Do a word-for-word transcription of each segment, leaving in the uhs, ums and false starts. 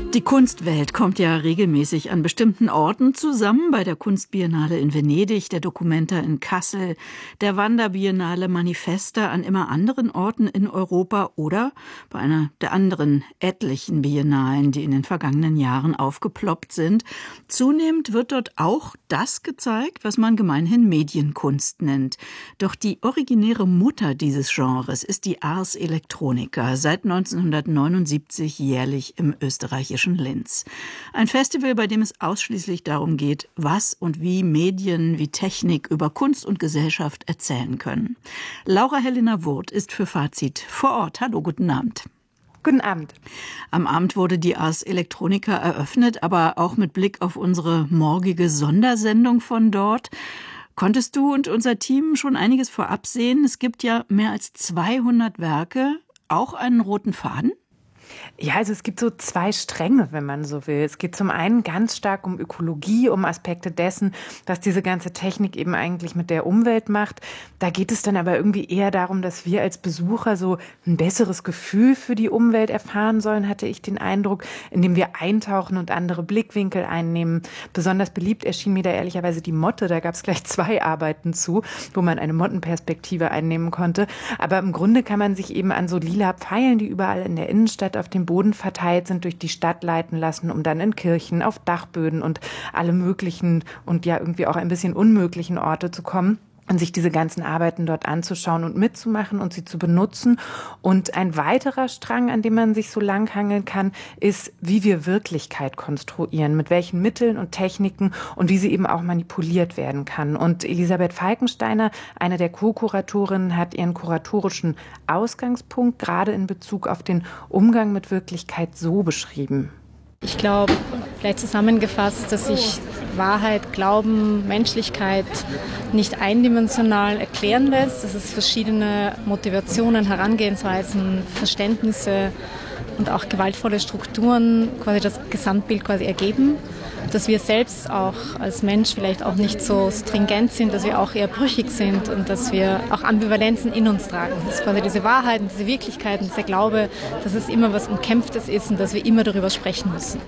Die Kunstwelt kommt ja regelmäßig an bestimmten Orten zusammen, bei der Kunstbiennale in Venedig, der Documenta in Kassel, der Wanderbiennale Manifesta an immer anderen Orten in Europa oder bei einer der anderen etlichen Biennalen, die in den vergangenen Jahren aufgeploppt sind. Zunehmend wird dort auch das gezeigt, was man gemeinhin Medienkunst nennt. Doch die originäre Mutter dieses Genres ist die Ars Electronica, seit neunzehnhundertneunundsiebzig jährlich im österreichischen Linz. Ein Festival, bei dem es ausschließlich darum geht, was und wie Medien, wie Technik über Kunst und Gesellschaft erzählen können. Laura Helena Wurth ist für Fazit vor Ort. Hallo, guten Abend. Guten Abend. Am Abend wurde die Ars Electronica eröffnet, aber auch mit Blick auf unsere morgige Sondersendung von dort. Konntest du und unser Team schon einiges vorab sehen? Es gibt ja mehr als zweihundert Werke, auch einen roten Faden? Ja, also es gibt so zwei Stränge, wenn man so will. Es geht zum einen ganz stark um Ökologie, um Aspekte dessen, was diese ganze Technik eben eigentlich mit der Umwelt macht. Da geht es dann aber irgendwie eher darum, dass wir als Besucher so ein besseres Gefühl für die Umwelt erfahren sollen, hatte ich den Eindruck, indem wir eintauchen und andere Blickwinkel einnehmen. Besonders beliebt erschien mir da ehrlicherweise die Motte. Da gab es gleich zwei Arbeiten zu, wo man eine Mottenperspektive einnehmen konnte. Aber im Grunde kann man sich eben an so lila Pfeilen, die überall in der Innenstadt auf dem Boden verteilt sind, durch die Stadt leiten lassen, um dann in Kirchen, auf Dachböden und alle möglichen und ja irgendwie auch ein bisschen unmöglichen Orte zu kommen und sich diese ganzen Arbeiten dort anzuschauen und mitzumachen und sie zu benutzen. Und ein weiterer Strang, an dem man sich so langhangeln kann, ist, wie wir Wirklichkeit konstruieren, mit welchen Mitteln und Techniken und wie sie eben auch manipuliert werden kann. Und Elisabeth Falkensteiner, eine der Co-Kuratorinnen, hat ihren kuratorischen Ausgangspunkt gerade in Bezug auf den Umgang mit Wirklichkeit so beschrieben. Ich glaube, vielleicht zusammengefasst, dass sich Wahrheit, Glauben, Menschlichkeit nicht eindimensional erklären lässt, dass es verschiedene Motivationen, Herangehensweisen, Verständnisse und auch gewaltvolle Strukturen quasi das Gesamtbild quasi ergeben, dass wir selbst auch als Mensch vielleicht auch nicht so stringent sind, dass wir auch eher brüchig sind und dass wir auch Ambivalenzen in uns tragen. Das ist quasi diese Wahrheiten, diese Wirklichkeiten, dieser Glaube, dass es immer was Umkämpftes ist und dass wir immer darüber sprechen müssen.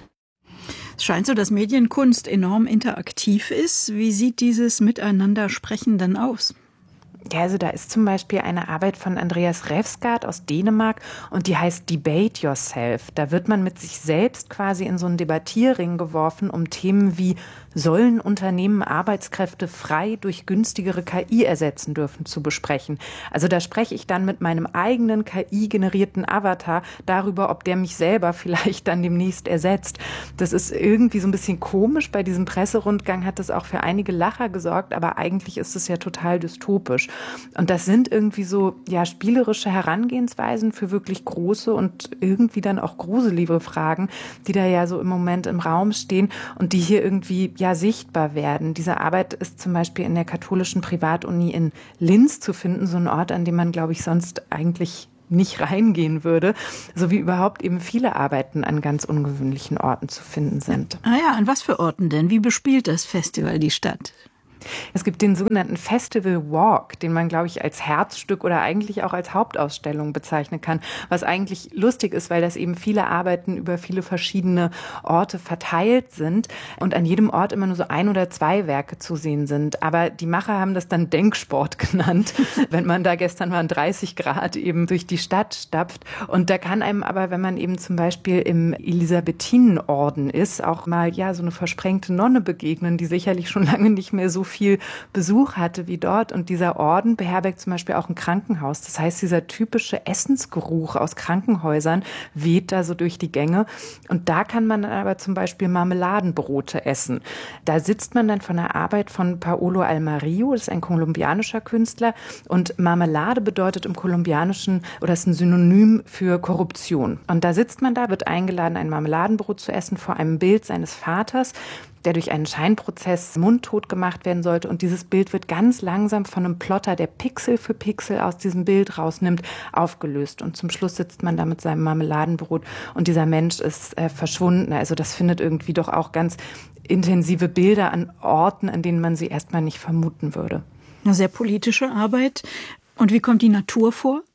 Es scheint so, dass Medienkunst enorm interaktiv ist. Wie sieht dieses Miteinander-Sprechen denn aus? Ja, also da ist zum Beispiel eine Arbeit von Andreas Refsgaard aus Dänemark und die heißt Debate Yourself. Da wird man mit sich selbst quasi in so einen Debattierring geworfen, um Themen wie sollen Unternehmen Arbeitskräfte frei durch günstigere K I ersetzen dürfen zu besprechen. Also da spreche ich dann mit meinem eigenen K I-generierten Avatar darüber, ob der mich selber vielleicht dann demnächst ersetzt. Das ist irgendwie so ein bisschen komisch. Bei diesem Presserundgang hat das auch für einige Lacher gesorgt, aber eigentlich ist es ja total dystopisch. Und das sind irgendwie so ja spielerische Herangehensweisen für wirklich große und irgendwie dann auch gruselige Fragen, die da ja so im Moment im Raum stehen und die hier irgendwie ja sichtbar werden. Diese Arbeit ist zum Beispiel in der katholischen Privatuni in Linz zu finden, so ein Ort, an dem man, glaube ich, sonst eigentlich nicht reingehen würde, so wie überhaupt eben viele Arbeiten an ganz ungewöhnlichen Orten zu finden sind. Ah ja, an was für Orten denn? Wie bespielt das Festival die Stadt? Es gibt den sogenannten Festival Walk, den man, glaube ich, als Herzstück oder eigentlich auch als Hauptausstellung bezeichnen kann, was eigentlich lustig ist, weil das eben viele Arbeiten über viele verschiedene Orte verteilt sind und an jedem Ort immer nur so ein oder zwei Werke zu sehen sind. Aber die Macher haben das dann Denksport genannt, wenn man da gestern waren dreißig Grad eben durch die Stadt stapft. Und da kann einem aber, wenn man eben zum Beispiel im Elisabethinenorden ist, auch mal ja so eine versprengte Nonne begegnen, die sicherlich schon lange nicht mehr so viel Besuch hatte wie dort. Und dieser Orden beherbergt zum Beispiel auch ein Krankenhaus. Das heißt, dieser typische Essensgeruch aus Krankenhäusern weht da so durch die Gänge. Und da kann man dann aber zum Beispiel Marmeladenbrote essen. Da sitzt man dann von der Arbeit von Paolo Almario, das ist ein kolumbianischer Künstler. Und Marmelade bedeutet im Kolumbianischen, oder ist ein Synonym für Korruption. Und da sitzt man da, wird eingeladen, ein Marmeladenbrot zu essen vor einem Bild seines Vaters, der durch einen Scheinprozess mundtot gemacht werden sollte. Und dieses Bild wird ganz langsam von einem Plotter, der Pixel für Pixel aus diesem Bild rausnimmt, aufgelöst. Und zum Schluss sitzt man da mit seinem Marmeladenbrot und dieser Mensch ist äh, verschwunden. Also das findet irgendwie doch auch ganz intensive Bilder an Orten, an denen man sie erstmal nicht vermuten würde. Eine sehr politische Arbeit. Und wie kommt die Natur vor?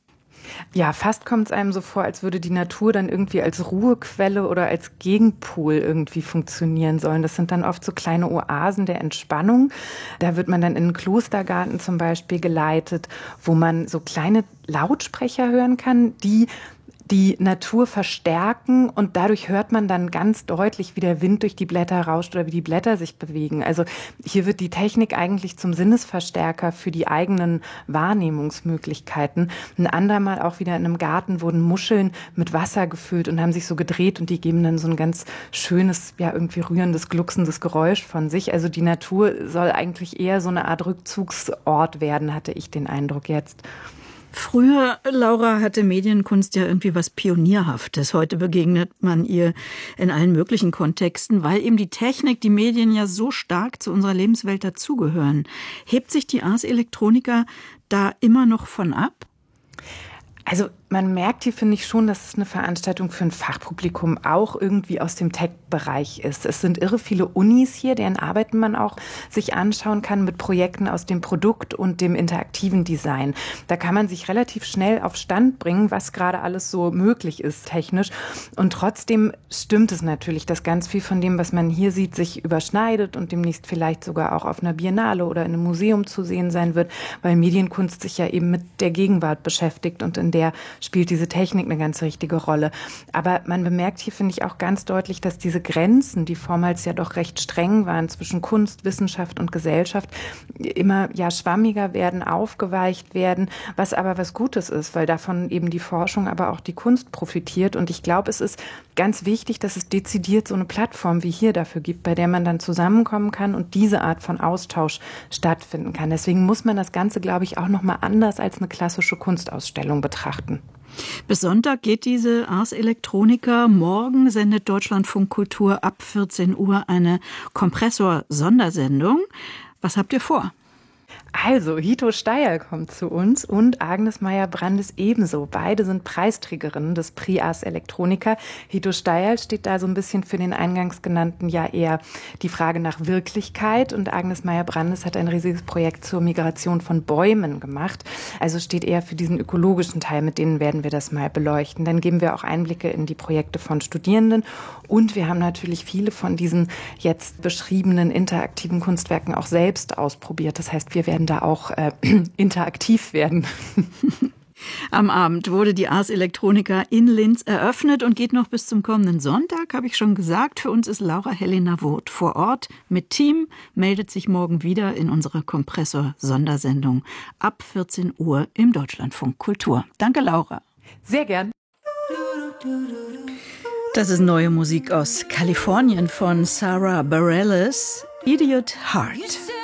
Ja, fast kommt es einem so vor, als würde die Natur dann irgendwie als Ruhequelle oder als Gegenpol irgendwie funktionieren sollen. Das sind dann oft so kleine Oasen der Entspannung. Da wird man dann in einen Klostergarten zum Beispiel geleitet, wo man so kleine Lautsprecher hören kann, die die Natur verstärken und dadurch hört man dann ganz deutlich, wie der Wind durch die Blätter rauscht oder wie die Blätter sich bewegen. Also hier wird die Technik eigentlich zum Sinnesverstärker für die eigenen Wahrnehmungsmöglichkeiten. Ein andermal auch wieder in einem Garten wurden Muscheln mit Wasser gefüllt und haben sich so gedreht und die geben dann so ein ganz schönes, ja irgendwie rührendes, glucksendes Geräusch von sich. Also die Natur soll eigentlich eher so eine Art Rückzugsort werden, hatte ich den Eindruck jetzt. Früher, Laura, hatte Medienkunst ja irgendwie was Pionierhaftes. Heute begegnet man ihr in allen möglichen Kontexten, weil eben die Technik, die Medien ja so stark zu unserer Lebenswelt dazugehören. Hebt sich die Ars Electronica da immer noch von ab? Also man merkt hier, finde ich schon, dass es eine Veranstaltung für ein Fachpublikum auch irgendwie aus dem Tech-Bereich ist. Es sind irre viele Unis hier, deren Arbeiten man auch sich anschauen kann mit Projekten aus dem Produkt- und dem interaktiven Design. Da kann man sich relativ schnell auf Stand bringen, was gerade alles so möglich ist technisch. Und trotzdem stimmt es natürlich, dass ganz viel von dem, was man hier sieht, sich überschneidet und demnächst vielleicht sogar auch auf einer Biennale oder in einem Museum zu sehen sein wird, weil Medienkunst sich ja eben mit der Gegenwart beschäftigt und in der spielt diese Technik eine ganz richtige Rolle. Aber man bemerkt hier, finde ich, auch ganz deutlich, dass diese Grenzen, die vormals ja doch recht streng waren zwischen Kunst, Wissenschaft und Gesellschaft, immer ja schwammiger werden, aufgeweicht werden, was aber was Gutes ist, weil davon eben die Forschung, aber auch die Kunst profitiert. Und ich glaube, es ist ganz wichtig, dass es dezidiert so eine Plattform wie hier dafür gibt, bei der man dann zusammenkommen kann und diese Art von Austausch stattfinden kann. Deswegen muss man das Ganze, glaube ich, auch noch mal anders als eine klassische Kunstausstellung betrachten. Bis Sonntag geht diese Ars Electronica. Morgen sendet Deutschlandfunk Kultur ab vierzehn Uhr eine Kompressor-Sondersendung. Was habt ihr vor? Also, Hito Steyerl kommt zu uns und Agnes Meyer-Brandes ebenso. Beide sind Preisträgerinnen des Prix Ars Electronica. Hito Steyerl steht da so ein bisschen für den eingangs genannten, ja eher die Frage nach Wirklichkeit. Und Agnes Meyer-Brandes hat ein riesiges Projekt zur Migration von Bäumen gemacht. Also steht eher für diesen ökologischen Teil, mit denen werden wir das mal beleuchten. Dann geben wir auch Einblicke in die Projekte von Studierenden. Und wir haben natürlich viele von diesen jetzt beschriebenen interaktiven Kunstwerken auch selbst ausprobiert. Das heißt, wir werden da auch äh, interaktiv werden. Am Abend wurde die Ars Electronica in Linz eröffnet und geht noch bis zum kommenden Sonntag, habe ich schon gesagt. Für uns ist Laura Helena Voth vor Ort mit Team, meldet sich morgen wieder in unserer Kompressor-Sondersendung ab vierzehn Uhr im Deutschlandfunk Kultur. Danke, Laura. Sehr gern. Das ist neue Musik aus Kalifornien von Sarah Bareilles, Idiot Heart.